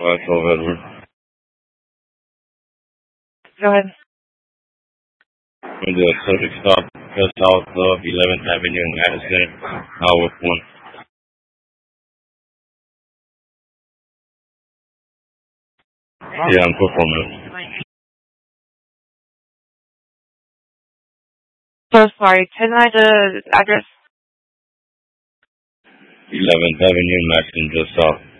512 Edward. Go ahead. The subject stop just south of 11th Avenue in Madison, Highway 1. Yeah, I'm performing. So sorry, can I the address? 11th Avenue, Madison, just south.